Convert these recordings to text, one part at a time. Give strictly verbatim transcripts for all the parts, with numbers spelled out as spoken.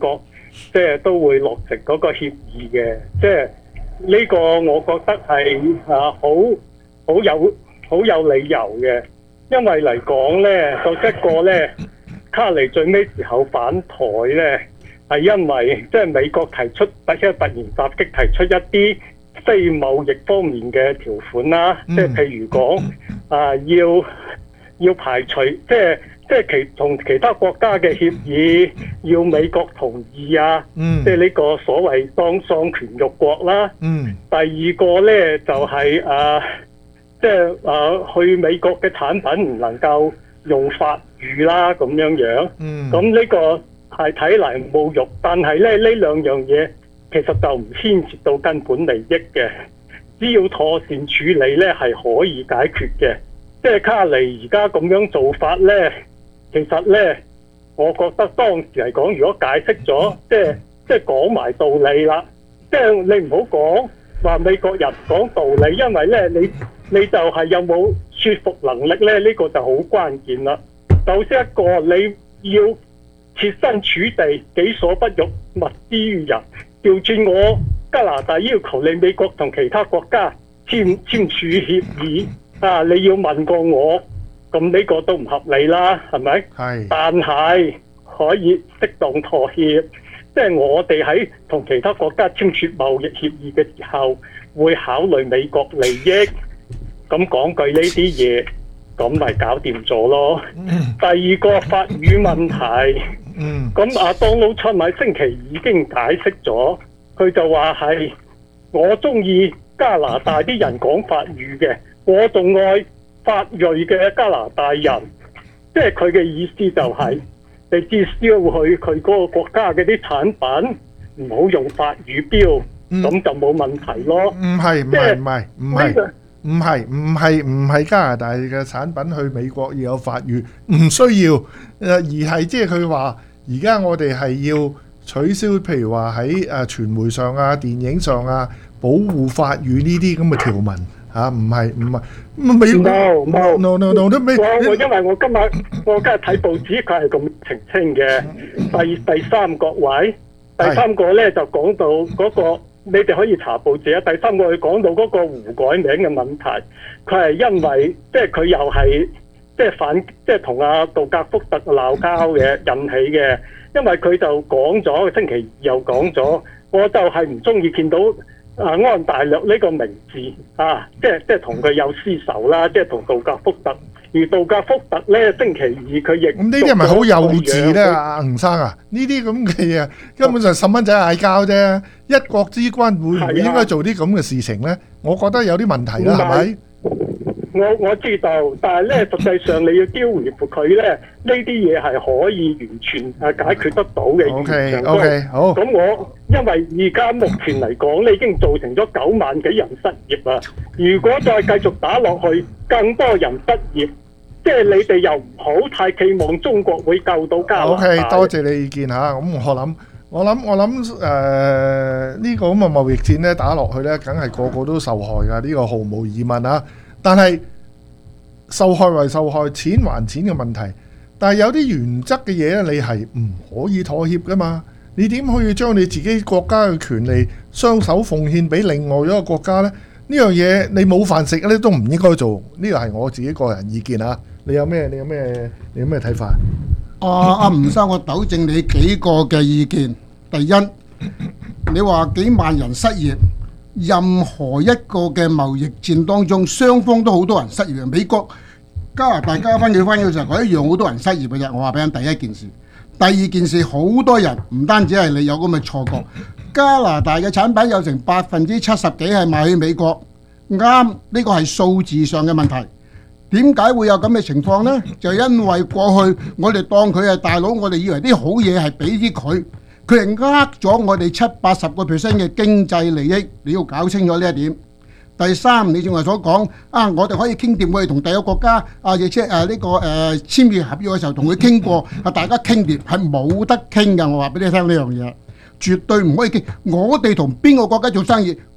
國即係都會落實嗰個協議嘅，即係呢個我覺得係啊好好有好有理由嘅，因為嚟講咧，就一個咧卡尼最尾時候反台咧，係因為即係美國提出突即係突然襲擊提出一啲非貿易方面嘅條款啦，即係譬如講啊要要排除即係。即係其同其他國家嘅協議要美國同意啊， 嗯、 即係呢個所謂當喪權辱國啦。 嗯、 第二個咧就係、是、啊，即係啊去美國嘅產品唔能夠用法語啦咁樣樣。咁呢、嗯、個係睇嚟侮辱，但係咧呢兩樣嘢其實就唔牽涉到根本利益嘅，只要妥善處理咧係可以解決嘅。即係卡尼而家咁樣做法咧。其實咧，我覺得當時嚟講，如果解釋咗，即係即係講埋道理啦，即係你唔好講話美國人講道理，因為咧你你就係有冇說服能力咧，呢、這個就好關鍵啦。首先一個你要設身處地，己所不欲，勿施於人。調轉我加拿大要求你美國同其他國家簽簽署協議啊，你要問過我。咁呢個都唔合理啦，係咪？係。但係可以適當妥協，即係我哋喺同其他國家簽署貿易協議嘅時候，會考慮美國利益。咁講句呢啲嘢，咁咪搞掂咗咯。第二個法語問題，咁阿 Donald Trump 喺星期已經解釋咗，佢就話係我中意加拿大啲人講法語嘅，我仲愛法裔嘅加拿大人，即係佢嘅意思就係、是、你至少去佢嗰個國家嘅啲產品唔好用法語標，咁、嗯、就冇問題咯。 唔係唔係唔係唔係唔係唔係唔係加拿大嘅產品去美國要有法語，唔需要誒，而係即係佢話而家我哋係要取消，譬如話喺誒傳媒上啊、電影上啊，保護法語呢啲咁嘅條文。嚇，唔係唔係，美 no no no no no 都未。 我我因為我今日我今日睇報紙，佢係咁澄清嘅。第第三個位，第三個咧就講到嗰、那個，你哋可以查報紙啊。第三個佢講到嗰個胡改名嘅問題，佢係因為即係佢又係即係反即係同阿杜格福特鬧交嘅引起嘅，因為佢就講咗星期二又講咗，我就係唔中意見到。啊！安大略呢個名字啊，即係即係同佢有私仇啦，即係同杜格福特。而杜格福特咧，星期二佢亦咁呢啲係咪好幼稚咧？阿吳生啊，呢啲咁嘅嘢根本就係細蚊仔嗌交啫。一國之君會唔會應該做啲咁嘅事情咧？我覺得有啲問題啦，係咪？ 我我知道，但係咧，實際上你要丟回覆佢咧，呢啲嘢係可以完全誒解決得到嘅。 O K O K 好。 咁我因為而家目前嚟講咧，已經造成咗九萬幾人失業啦。如果再繼續打落去，更多人失業，即係你哋又唔好太期望中國會救到加拿大。 O K，多謝你意見嚇。咁我諗，我諗，我諗誒呢個咁嘅貿易戰咧打落去咧，梗係個個都受害㗎。呢個毫無疑問啊！但係受害為受害，錢還錢嘅問題。但係有啲原則嘅嘢咧，你係唔可以妥協噶嘛？你點可以將你自己國家嘅權利雙手奉獻俾另外一個國家呢？呢樣嘢你冇飯食咧，都唔應該做。呢個係我自己個人意見啊！你有咩？你有咩？你有咩睇法？ 阿阿吳生，我糾正你幾個嘅意見。第一，你話幾萬人失業。任何一個嘅貿易戰當中，雙方都好多人失業。美國、加拿大交翻佢翻嘅時候，佢一樣好多人失業嘅啫。我話俾你聽，第一件事，第二件事，好多人唔單止係你有咁嘅錯覺，加拿大嘅產品有成百分之七十幾係賣去美國，啱，呢個係數字上嘅問題。點解會有咁嘅情況呢？就因為過去我哋當佢係大佬，我哋以為啲好嘢係俾啲佢。佢係呃咗我哋七八十個 percent 嘅經濟利益，你要搞清楚呢一點。第三，你正話所講啊，我哋可以傾掂，我哋同第一個國家啊，亦即係誒呢個誒簽約合約嘅時候同佢傾過，啊大家傾掂係冇得傾㗎。我話俾你聽呢樣嘢，絕對唔可以傾。我哋同邊個國家做生意，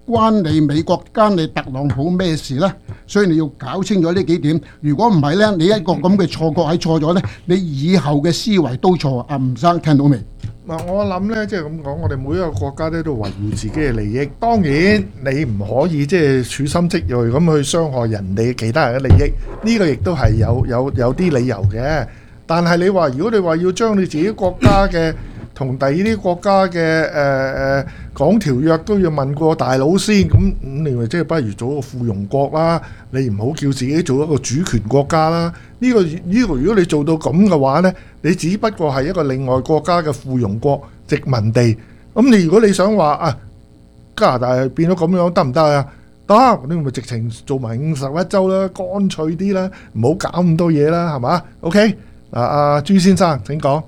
關你美國關你特朗普咩事呢？所以你要搞清楚呢幾點。如果唔係呢，你一個咁嘅錯覺喺錯咗呢，你以後嘅思維都錯。阿吳生聽到未？ 嗱，我諗咧，即係咁講，我哋每一個國家咧都維護自己嘅利益。當然，你唔可以即係處心積慮咁去傷害人哋其他人嘅利益。呢個亦都係有有有啲理由嘅。但係你話，如果你話要將你自己國家嘅同第二啲國家嘅誒誒講條約都要問過大佬先，咁咁你咪即係不如做一個附庸國啦。你唔好叫自己做一個主權國家啦。呢個呢個如果你做到咁嘅話呢，你只不過係一個另外國家嘅附庸國殖民地。咁你如果你想話啊加拿大變咗咁樣得唔得啊？得，你咪直情做埋五十一州啦，乾脆啲啦，唔好搞咁多嘢啦，係嘛 ？OK， 啊阿朱先生請講。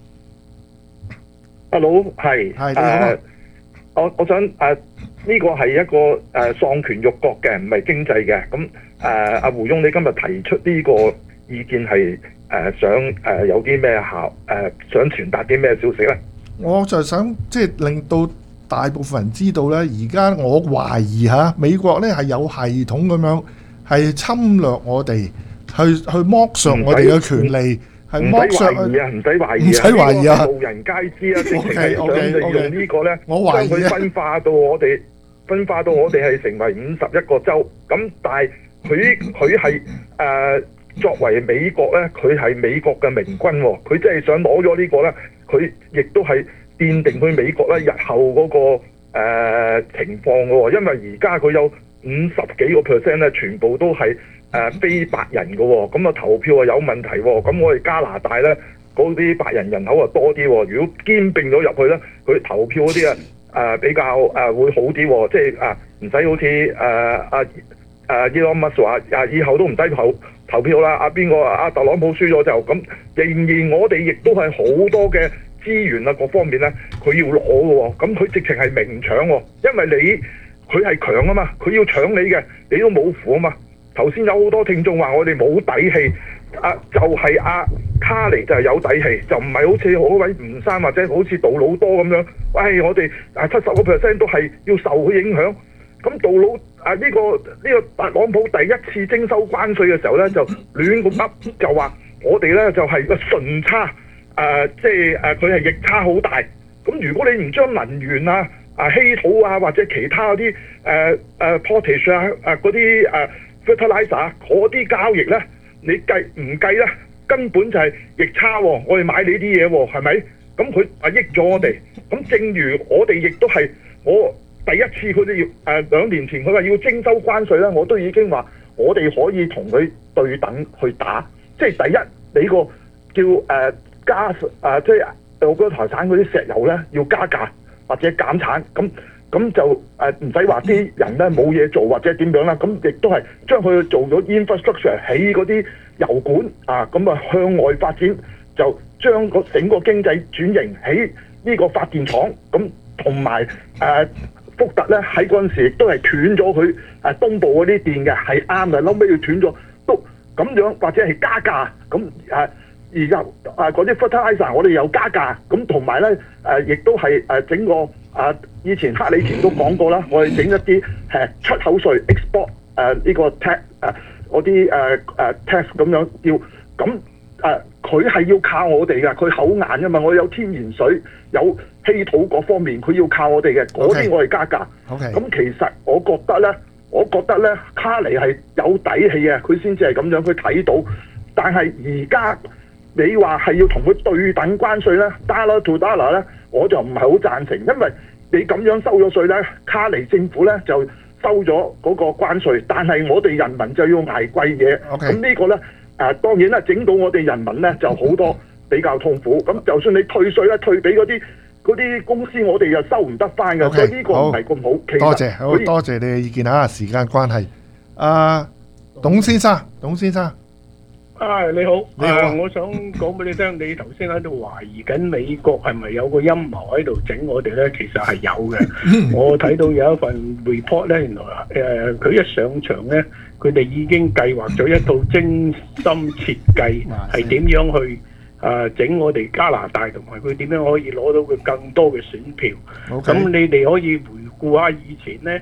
Hello，係係你好啊。 我我想誒呢個係一個誒喪權辱國嘅，唔係經濟嘅。咁誒阿胡翁，你今日提出呢個意見係誒想誒有啲咩效誒想傳達啲咩消息咧？ 我就想即係令到大部分人知道咧，而家我懷疑嚇美國咧係有系統咁樣係侵略我哋，去去剝削我哋嘅權利。 唔使懷疑啊！唔使懷疑啊！ 唔使懷疑啊！ 路人皆知啊！直情係想利用呢個咧， 將佢分化到我哋，分化到我哋係成為五十一個州。咁但係佢佢係誒作為美國咧，佢係美國嘅明君喎。佢真係想攞咗呢個咧，佢亦都係奠定佢美國咧日後嗰個誒情況嘅喎。因為而家佢有五十幾個 percent 咧，全部都係。誒、呃、非白人嘅喎，咁啊投票啊有問題喎，咁我哋加拿大咧嗰啲白人人口啊多啲喎，如果兼並咗入去咧，佢投票嗰啲啊誒比較誒、呃、會好啲喎，即係啊唔使好似誒阿誒 Elon Musk 話啊以後都唔使投投票啦，阿邊個阿特朗普輸咗就咁，仍然我哋亦都係好多嘅資源啊各方面咧，佢要攞嘅喎，咁佢直情係明搶喎，因為你佢係強啊嘛，佢要搶你嘅，你都冇符啊嘛。頭先有好多聽眾話我哋冇底氣，啊就係、是、阿、啊、卡尼就係有底氣，就唔係好似好位吳生或者好似杜魯多咁樣，喂我哋啊七十個 percent 都係要受佢影響。咁杜魯啊呢、這個呢、這個特朗普第一次徵收關稅嘅時候咧，就亂咁噏，就話我哋咧就係、是、個順差，誒即係誒佢係逆差好大。咁如果你唔將能源啊、啊稀土啊或者其他嗰啲誒誒 potash 啊、誒嗰啲誒fertilizer 嗰啲交易咧，你計唔計咧？根本就係逆差喎、哦！我哋買你啲嘢喎，係咪？咁佢啊益咗我哋。咁正如我哋亦都係，我第一次佢哋要誒兩年前佢話要徵收關稅咧，我都已經話我哋可以同佢對等去打。即係第一，你個叫誒、呃、加誒、呃，即係我覺得台產嗰啲石油咧要加價或者減產咁。咁就誒唔使話啲人咧冇嘢做或者點樣啦，咁亦都係將佢做咗 infrastructure 起嗰啲油管啊，咁啊向外發展，就將個整個經濟轉型起呢個發電廠，咁同埋誒福特咧喺嗰陣時亦都係斷咗佢誒東部嗰啲電嘅，係啱嘅，後尾要斷咗都咁樣，或者係加價咁誒，而家誒嗰啲 fertilizer 我哋又加價，咁同埋咧誒亦都係誒整個。啊！以前克里田都講過啦，我哋整一啲誒出口稅 export 誒、呃、呢、這個 tax 誒嗰啲誒誒 tax 咁樣要咁誒，佢係要靠我哋嘅，佢口硬啊嘛，我有天然水有稀土各方面，佢要靠我哋嘅，嗰啲我哋加價。 OK， 咁其實我覺得咧，我覺得咧，卡尼係有底氣嘅，佢先至係咁樣去睇到。但係而家你話係要同佢對等關稅咧 ，dollar to dollar 咧。我就唔係好贊成，因為你咁樣收咗稅咧，卡尼政府咧就收咗嗰個關稅，但係我哋人民就要捱貴嘢。咁、okay. 呢個咧誒、呃、當然啦，整到我哋人民咧就好多比較痛苦。咁就算你退稅咧，退俾嗰啲嗰啲公司，我哋又收唔得翻嘅。Okay. 所以呢個唔係咁好。其實多謝，好多謝你嘅意見嚇，時間關係。啊，董先生，董先生。 啊，你好！ 你好、啊呃，我想講俾你聽，你頭先喺度懷疑緊美國係咪有個陰謀喺度整我哋咧？其實係有嘅。我睇到有一份 report 咧，原來誒佢、呃、一上場咧，佢哋已經計劃咗一套精心設計，係點樣去誒整、呃、我哋加拿大，同埋佢點樣可以攞到佢更多嘅選票。咁、okay. 你哋可以回顧下以前咧。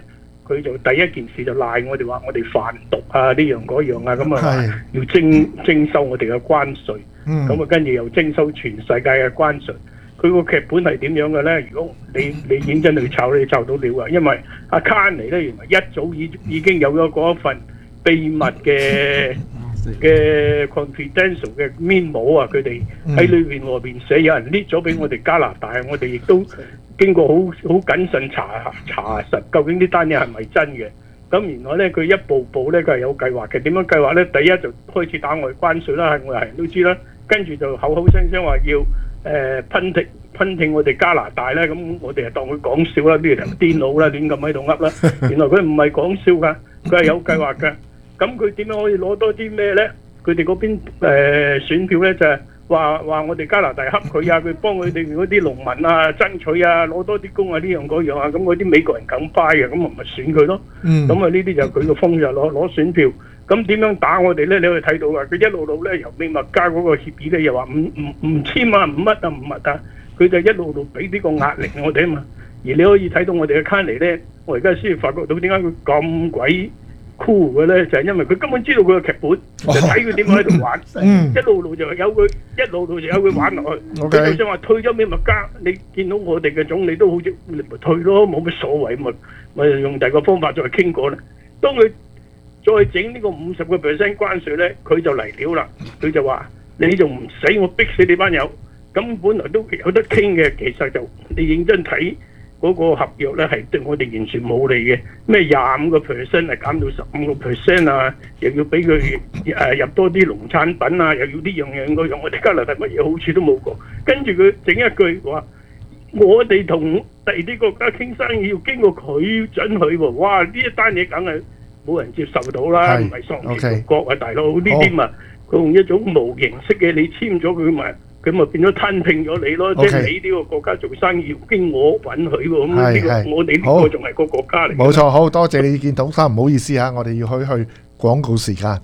佢就第一件事就賴我哋話我哋販毒啊呢樣嗰樣啊，咁啊要徵徵收我哋嘅關稅，咁啊跟住又徵收全世界嘅關稅。佢個劇本係點樣嘅咧？如果你你認真去炒，你炒到料啊！因為阿卡尼咧原來一早已已經有咗嗰一份秘密嘅嘅 confidential 嘅 memo 啊，佢哋喺裏邊外邊寫，有人 leak 咗俾我哋加拿大，我哋亦都經過好好謹慎查查實，究竟呢單嘢係咪真嘅？咁原來咧佢一步步咧佢係有計劃嘅。點樣計劃咧？第一就開始打外關稅啦，係我係人都知啦。跟住就口口聲聲話要誒噴剔噴剔我哋加拿大咧，咁我哋就當佢講笑啦，呢條癲佬啦，亂咁喺度噏啦。原來佢唔係講笑㗎，佢係有計劃㗎。咁佢點樣可以攞多啲咩咧？佢哋嗰邊誒、呃、選票咧就係話話我哋加拿大恰佢啊，佢幫佢哋嗰啲農民啊爭取啊，攞多啲工啊呢樣嗰樣啊，咁嗰啲美國人梗 buy 嘅，咁咪咪選佢咯。咁啊呢啲就佢個風就攞攞選票。咁點樣打我哋咧？你可以睇到啊！佢一路路咧由美墨加嗰個協議咧，又話唔唔唔簽啊，唔乜啊，唔乜啊，佢就一路路俾呢個壓力我哋啊嘛。而你可以睇到我哋嘅卡尼咧，我而家先發覺到點解佢咁鬼酷嘅咧，就係因為佢根本知道佢嘅劇本，就睇佢點樣喺度玩，一路路就有佢，一路路就有佢玩落去。佢就算話退咗美墨加，你見到我哋嘅總理都好似你咪退咯，冇乜所謂，咪咪用第二個方法再傾過咧。當佢再整呢個五十個 percent 關稅咧，佢就嚟料啦。佢就話：你仲唔死，我逼死你班友。咁本來都有得傾嘅，其實就你認真睇嗰個合約咧，係對我哋完全冇利嘅。咩廿五個 percent 係減到十五個 percent 啊，又要俾佢誒入多啲農產品啊，又要呢樣樣嗰樣，我哋加拿大乜嘢好處都冇過。跟住佢整一句話：我哋同第二啲國家傾生意要經過佢准許喎。哇！呢一單嘢梗係〜冇人接受到啦，唔係喪權辱國啊，大佬呢啲嘛，佢用一種無形式嘅，你簽咗佢咪，佢咪變咗吞併咗你咯，即係你呢個國家做生意要經我允許喎，咁呢個我哋呢個仲係個國家嚟。 冇錯，好多謝你意見，董生，唔好意思嚇，我哋要去去廣告時間。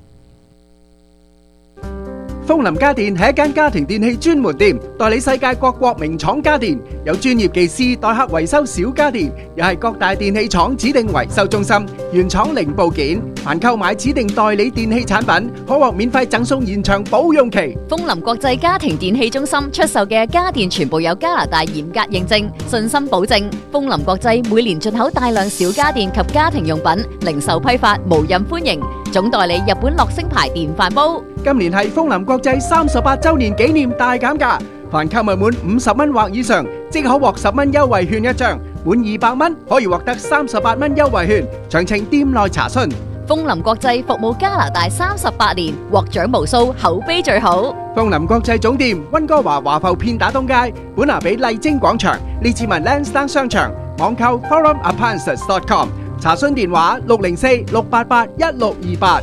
風林家電係一間家庭電器專門店，代理世界各國名廠家電，有專業技師代客維修小家電，又係各大電器廠指定維修中心，原廠零部件。凡購買指定代理電器產品，可獲免費贈送延長保用期。 風林國際家庭電器中心出售嘅家電全部有加拿大嚴格認證，信心保證。風林國際每年進口大量小家電及家庭用品，零售批發無任歡迎。總代理日本樂聲牌電飯煲。 今年係風林國際三十八周年紀念大減價，凡購物滿五十蚊或以上，即可獲十蚊優惠券一張；滿二百蚊可以獲得三十八蚊優惠券。詳情店內查詢。 風林國際服務加拿大三十八年，獲獎無數，口碑最好。 風林國際總店溫哥華華埠片打東街，本拿比麗晶廣場，列治文 Lansdowne 商場，網購 forum appliances dot com， 查詢電話六零四六八八一六二八。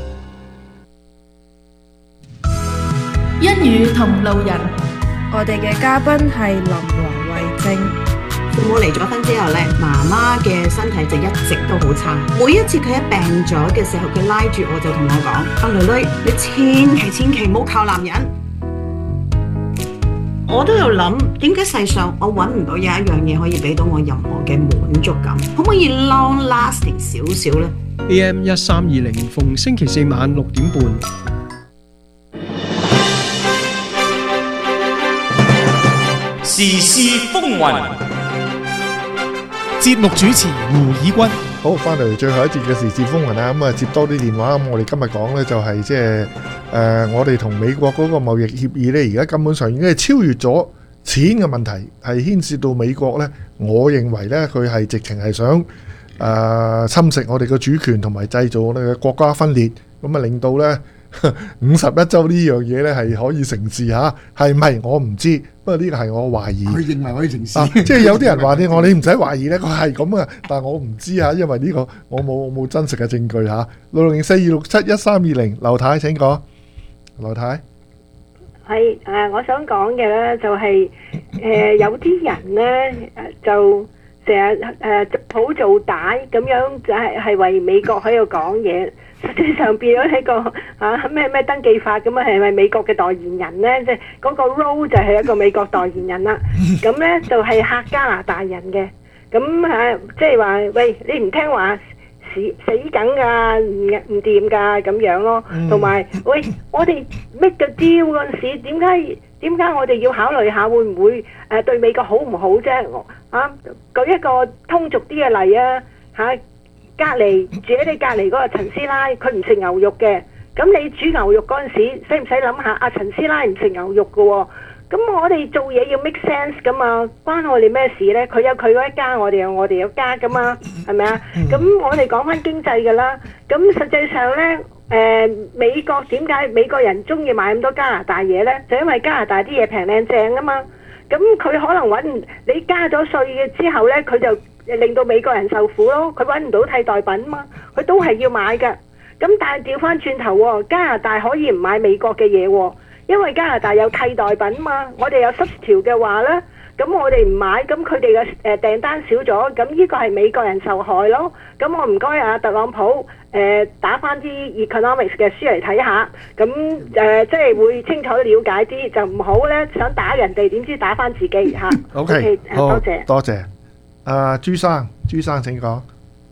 一語同路人，我哋嘅嘉賓係林黃慧貞。 父母離咗婚之後咧，媽媽嘅身體就一直都好差。每一次佢一病咗嘅時候，佢拉住我就同我講：阿女女，你千祈千祈唔好靠男人。我都有諗，點解世上我揾唔到有一樣嘢可以俾到我任何嘅滿足感？可唔可以 long lasting 少少呢？ A M 一三二零，逢星期四晚六點半。 時事風雲， 節目主持胡以軍。 好，翻嚟最後一節嘅時事風雲啦，咁啊接多啲電話。咁我哋今日講呢，就係即係誒，我哋同美國嗰個貿易協議呢，而家根本上已經係超越咗錢嘅問題，係牽涉到美國呢。我認為呢，佢係直情係想誒、呃、侵蝕我哋嘅主權，同埋製造我哋嘅國家分裂，咁啊令到呢。五十一周呢樣嘢呢係可以成事嚇，係唔係我唔知，不過呢個係我懷疑。 佢認為可以成事， 啊、即係有啲人話你我你唔使懷疑呢，佢係咁啊，但係我唔知嚇，因為呢個我冇冇真實嘅證據嚇。六零四二六七一三二零，劉太請講。劉太係誒，我想講嘅呢就係、是、誒、呃、有啲人呢就成日誒好做大咁樣，就係係為美國喺度講嘢。實際上變咗呢個啊咩咩登記法咁啊，係咪美國嘅代言人呢？即係嗰個 role 就係一個美國代言人啦。咁呢就係嚇加拿大人嘅。咁啊，即係話喂，你唔聽話死死梗㗎，唔唔掂㗎咁樣咯。同埋、嗯、喂，我哋 make 個 deal 嗰陣時，點解點解我哋要考慮下會唔會誒、呃、對美國好唔好啫？啊，舉一個通俗啲嘅例啊，嚇、啊，隔離住喺你隔離嗰個陳師奶，佢唔食牛肉嘅，咁你煮牛肉嗰陣時，使唔使諗下？阿陳師奶唔食牛肉嘅喎。咁我哋做嘢要 make sense 噶嘛，關我哋咩事呢？佢有佢嗰一家，我哋有我哋有家噶嘛，係咪啊？咁我哋講翻經濟噶啦。咁實際上呢，誒、呃、美國點解美國人中意買咁多加拿大嘢呢？就因為加拿大啲嘢平靚正啊嘛。咁佢可能揾唔你加咗稅嘅之後呢，佢就令到美國人受苦咯。佢揾唔到替代品嘛，佢都係要買㗎。咁但係調翻轉頭喎，加拿大可以唔買美國嘅嘢喎。因為加拿大有替代品嘛，我哋有失調嘅話呢，咁我哋唔買，咁佢哋嘅誒訂單少咗，咁呢個係美國人受害咯。咁我唔該啊，特朗普誒、呃、打翻啲 economics 嘅書嚟睇下，咁誒、呃、即係會清楚了解啲，就唔好呢想打人哋，點知打翻自己嚇。 OK， okay 好， 多謝多謝。啊，朱生，朱生請講。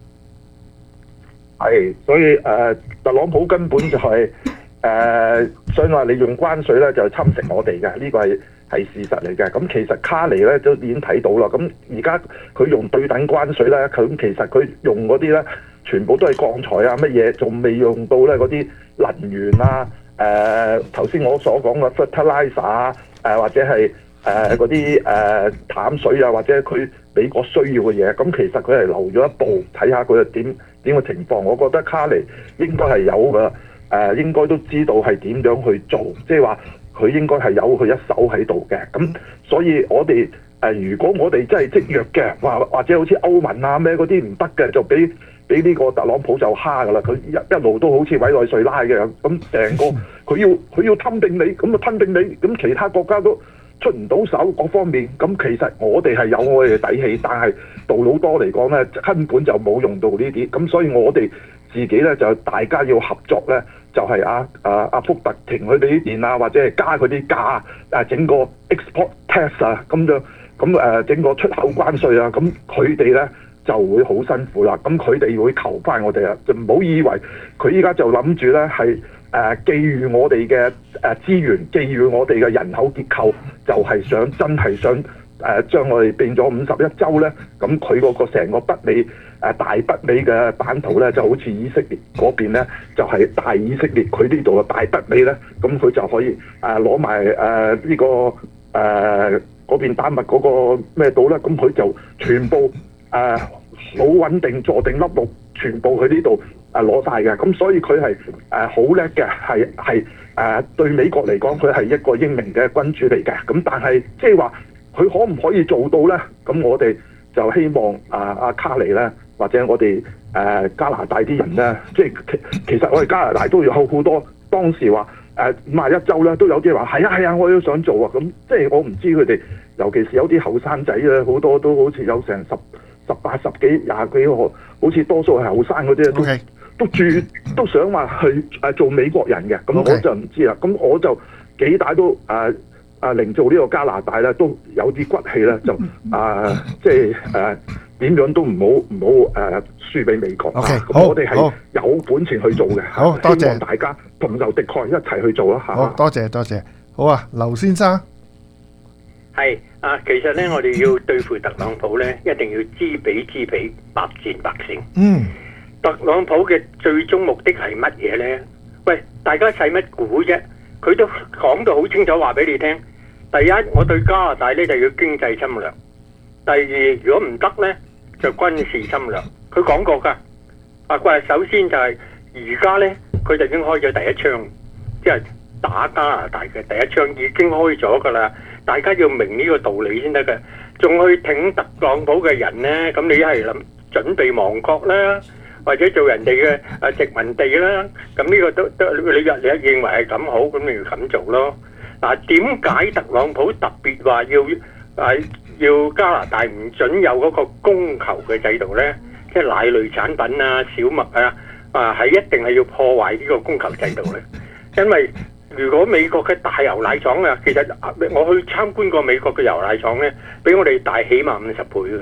係，所以誒、呃，特朗普根本就係、是。誒、呃，所以話你用關稅咧就侵蝕我哋嘅，呢、這個係係事實嚟嘅。咁其實卡尼咧都已經睇到啦。咁而家佢用對等關稅咧，咁其實佢用嗰啲咧，全部都係鋼材啊乜嘢，仲未用到咧嗰啲能源啊。誒頭先我所講嘅 fertilizer 啊，誒、呃、或者係誒嗰啲誒淡水啊，或者佢美國需要嘅嘢。咁其實佢係留咗一步，睇下佢係點點嘅情況。我覺得卡尼應該係有嘅。誒、呃、應該都知道係點樣去做，即係話佢應該係有佢一手喺度嘅。咁所以我哋誒、呃，如果我哋真係積弱嘅，或或者好似歐盟啊咩嗰啲唔得嘅，就俾俾呢個特朗普就蝦㗎啦。佢一一路都好似委內瑞拉嘅，咁成個佢要佢要吞併你，咁啊吞併你，咁其他國家都出唔到手，各方面。咁其實我哋係有我哋嘅底氣，但係杜魯多嚟講咧，根本就冇用到呢啲。咁所以我哋自己咧就大家要合作咧。就係阿阿阿福特停佢哋啲電啊，或者係加佢啲價啊，整個 export tax 啊，咁就咁誒整個出口關稅啊，咁佢哋咧就會好辛苦啦。咁佢哋會求翻我哋啊，就唔好以為佢依家就諗住咧係誒寄予我哋嘅誒資源，寄予我哋嘅人口結構，就係、是、想真係想誒、呃、將我哋變咗五十一州咧。咁佢嗰個成個北美。誒大北美嘅版圖咧，就好似以色列嗰邊咧，就係、是、大以色列，佢呢度嘅大北美咧，咁佢就可以誒攞埋誒呢個誒嗰、呃、邊丹麥嗰個咩島咧，咁佢就全部誒好、呃、穩定坐定粒六，全部佢呢度誒攞晒嘅，咁所以佢係誒好叻嘅，係係誒對美國嚟講，佢係一個英明嘅君主嚟嘅，咁但係即係話佢可唔可以做到咧？咁我哋就希望啊阿卡尼咧。或者我哋誒、呃、加拿大啲人咧，即係其其實我哋加拿大都有好多當時話誒五十一州咧，都有啲話係啊係啊，我都想做啊。咁即係我唔知佢哋，尤其是有啲後生仔咧，好多都好似有成十十八十幾廿幾個，好似多數係後生嗰啲都、okay. 都住都想話去誒做美國人嘅。咁我就唔知啦。咁、okay. 我就幾大都誒誒營造呢個加拿大咧，都有啲骨氣咧，就啊即係誒。點樣都唔好唔好誒輸俾美國。OK，好，我哋係有本錢去做嘅。好，多謝大家同仇敵愾一齊去做啦嚇。好，多謝多謝。好啊，劉先生。 係啊，其實咧，我哋要對付特朗普咧，一定要知彼知彼，百戰百勝。嗯。特朗普嘅最終目的係乜嘢咧？喂，大家使乜估啫？佢都講到好清楚，話俾你聽。第一，我對加拿大咧就要經濟侵略；第二，如果唔得咧，就軍事侵略。佢講過㗎。啊，佢話首先就係而家咧，佢就已經開咗第一槍，即係打加拿大嘅第一槍已經開咗㗎啦。大家要明呢個道理先得嘅。仲去挺特朗普嘅人咧，咁你一係諗準備亡國啦，或者做人哋嘅誒殖民地啦，咁呢個都都你你認為係咁好，咁你要咁做咯。嗱，點解特朗普特別話要誒要加拿大唔準有嗰個供求嘅制度咧？即係奶類產品啊、小麥啊，啊係一定係要破壞呢個供求制度咧。因為如果美國嘅大牛奶廠啊，其實我去參觀過美國嘅牛奶廠咧，比我哋大起碼五十倍嘅。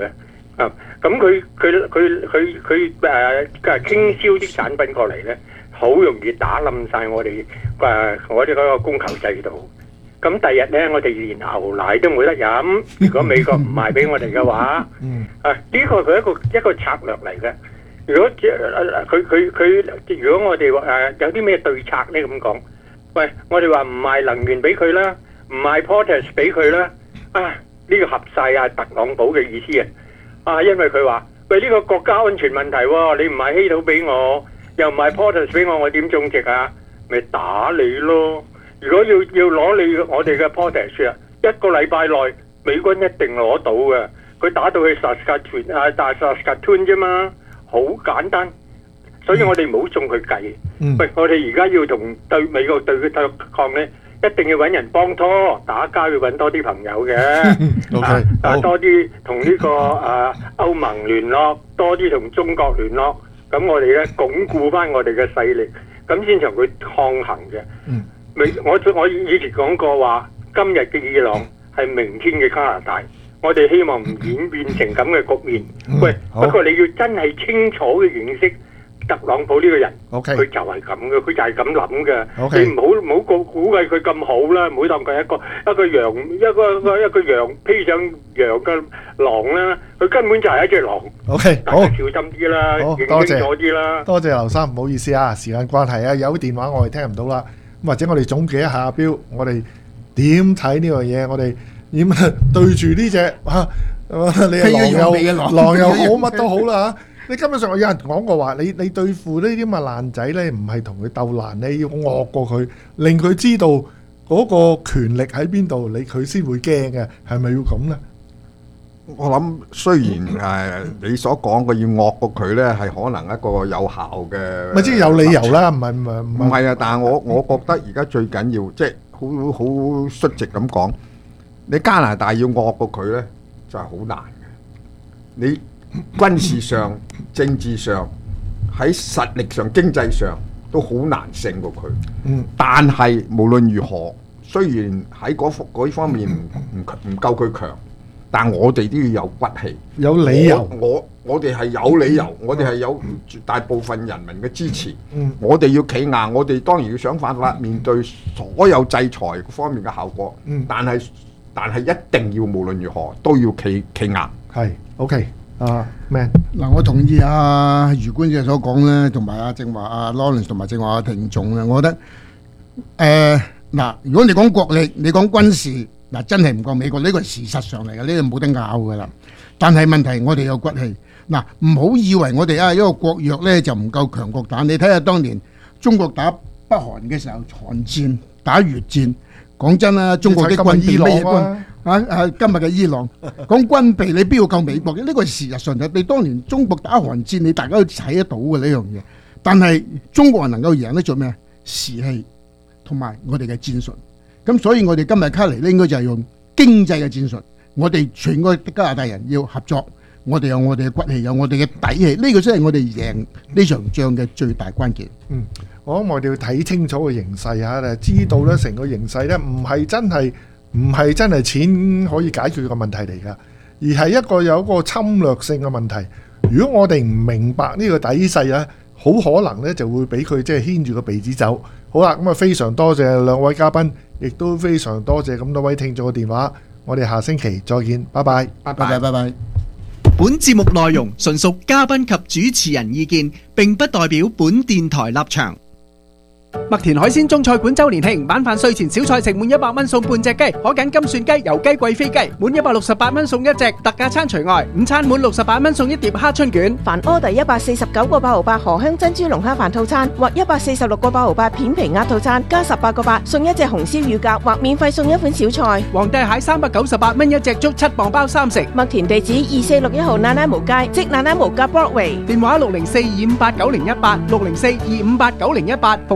啊，咁佢佢佢佢佢誒嘅傾銷啲產品過嚟咧，好容易打冧晒我哋誒我哋嗰個供求制度。咁第日咧，我哋連牛奶都冇得飲。如果美國唔賣俾我哋嘅話，啊呢個佢一個一個策略嚟嘅。如果佢佢佢，如果我哋誒有啲咩對策咧咁講，喂，我哋話唔賣能源俾佢啦，唔賣 potash 俾佢啦，啊呢個合晒啊特朗普嘅意思啊！啊，因為佢話喂呢個國家安全問題喎，你唔賣稀土俾我，又唔賣 potash 俾我，我點種植啊？咪打你咯！如果要要攞你我哋嘅 potash 啊，一個禮拜內美軍一定攞到嘅。佢打到去薩斯卡屯啊，大薩斯卡屯啫嘛，好簡單。所以我哋唔好中佢計。嗯、喂，我哋而家要同對美國對佢對抗咧，一定要揾人幫拖，打交要揾多啲朋友嘅。Okay, 啊，多啲同呢個啊歐盟聯絡，多啲同中國聯絡，咁我哋咧鞏固翻我哋嘅勢力，咁先同佢抗衡嘅。嗯。我我以前講過話，今日嘅伊朗係明天嘅加拿大，我哋希望唔演變成咁嘅局面。嗯、喂，不過你要真係清楚嘅認識特朗普呢個人，佢 Okay. 就係咁嘅，佢就係咁諗嘅。 Okay. 你唔好唔好估估計佢咁好啦，唔好當佢一個一個羊一個一個一個羊披上羊嘅狼啦，佢根本就係一隻狼。 OK， 大家小心啲啦，認清楚啲啦。 多謝劉生，唔好意思啊，時間關係啊，有電話我哋聽唔到啦。或者我哋總結一下，標我哋點睇呢樣嘢？我哋點對住呢隻啊？你係狼又狼又好，乜都好啦嚇！你根本上有人講過話，你你對付呢啲咁嘅爛仔咧，唔係同佢鬥爛，你要惡過佢，令佢知道嗰個權力喺邊度，你佢先會驚嘅，係咪要咁咧？ 我諗雖然誒你所講嘅要惡過佢咧，係可能一個有效嘅， 咪即係有理由啦，唔係唔係唔係啊！但係我我覺得而家最緊要即係好好率直咁講，你加拿大要惡過佢咧，就係好難嘅。你軍事上、政治上、喺實力上、經濟上都好難勝過佢。嗯，但係無論如何，雖然喺嗰方嗰方面唔唔唔夠佢強。但我哋都要有骨氣， 有理由。 我我我哋係有理由，我哋係有絕大部分人民嘅支持。嗯，我哋要企硬，我哋當然要想辦法面對所有制裁方面嘅效果。嗯，但係但係一定要無論如何都要企企硬。 係 OK 啊 Man 嗱，我同意阿余官姐所講咧，同埋阿正話阿 Lawrence 同埋正話阿庭總咧，我覺得誒嗱，如果你講國力，你講軍事。嗱，真係唔過美國，呢個係事實上嚟嘅，呢個冇得拗噶啦。但係問題，我哋有骨氣。嗱，唔好以為我哋啊一個國弱咧就唔夠強國打。你睇下當年中國打北韓嘅時候，韓戰打越戰，講真啦，中國啲軍備乜嘢軍啊啊！今日嘅伊朗講軍備，你邊度夠美國嘅？呢個係事實上嘅。你當年中國打韓戰，你大家都睇得到嘅呢樣嘢。但係中國人能夠贏得做咩？士氣同埋我哋嘅戰術。咁所以我哋今日卡嚟咧，應該就係用經濟嘅戰術。我哋全個加拿大人要合作，我哋有我哋嘅骨氣，有我哋嘅底氣，呢個先係我哋贏呢場仗嘅最大關鍵。 嗯，我諗我哋要睇清楚個形勢嚇，誒，知道咧成個形勢咧，唔係真係唔係真係錢可以解決個問題嚟㗎，而係一個有一個侵略性嘅問題。如果我哋唔明白呢個底勢咧，好可能咧就會俾佢即係牽住個鼻子走。好啦，咁啊非常多謝兩位嘉賓。亦都非常多謝咁多位聽眾嘅電話，我哋下星期再見，拜拜， 拜拜，拜拜。 本節目內容純屬嘉賓及主持人意見，並不代表本電台立場。麥田海鮮中菜館周年慶，晚飯睡前小菜食滿一百蚊送半隻雞，可揀金蒜雞、油雞、貴妃雞，滿一百六十八蚊送一隻，特價餐除外。午餐滿六十八蚊送一碟蝦春卷。 凡order一百四十九個八毫八荷香珍珠龍蝦飯套餐，或一百四十六個八毫八片皮鴨套餐，加十八個八送一隻紅燒乳鴿，或免費送一款小菜。 皇帝蟹三百九十八蚊一隻，足七磅包三食。 麥田地址二四六一號那拉無街，即那拉無街 Broadway。 電話六零四二五八九零一八，六零四二五八九零一八，逢星期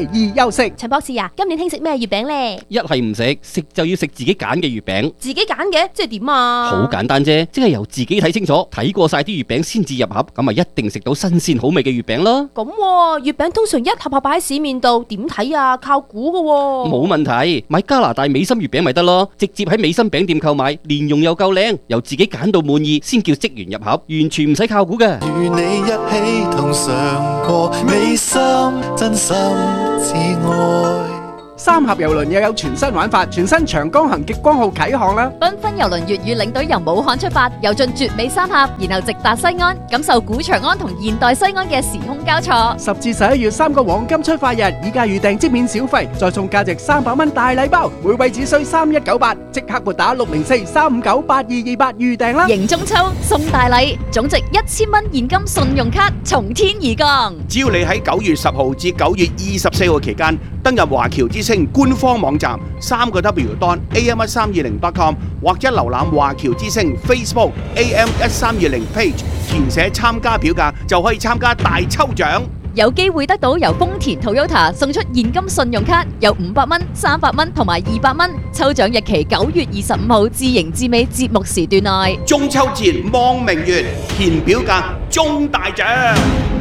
二休息。 陳博士啊，今年興食咩月餅呢？ 一係唔食，食就要食自己揀嘅月餅。 自己揀嘅，即係點啊？ 好簡單啫，即係由自己睇清楚，睇過晒啲月餅先至入盒，咁咪一定食到新鮮好味嘅月餅咯。 咁喎，月餅通常一盒盒擺喺市面度，點睇啊？靠估㗎喎。 冇問題，買加拿大美心月餅咪得咯，直接喺美心餅店購買，蓮蓉又夠靚，由自己揀到滿意先叫職員入盒，完全唔使靠估嘅。 與你一起同嘗過美心，真心至愛。 三峽郵輪又有全新玩法，全新長江行極光號啟航啦！ 繽紛郵輪粵語領隊由武漢出發，遊進絕美三峽，然後直達西安，感受古長安同現代西安嘅時空交錯。 十至十一月三個黃金出發日，以價預訂即免小費，再送價值三百蚊大禮包，每位只需三一九八，即刻撥打六零四三五九八二二八預訂啦！ 迎中秋送大禮，總值一千蚊現金信用卡從天而降。 只要你喺九月十號至九月二十四號期間登入華僑之星官方網站三個 W 點 A M 一三二零 點 com 或者瀏覽華僑之星 Facebook A M 一三二零 page， 填寫參加表格就可以參加大抽獎， 有機會得到由豐田 Toyota 送出現金信用卡，有五百蚊、三百蚊同埋二百蚊。抽獎日期九月二十五號至迎至尾節目時段內。 中秋節望明月，填表格中大獎。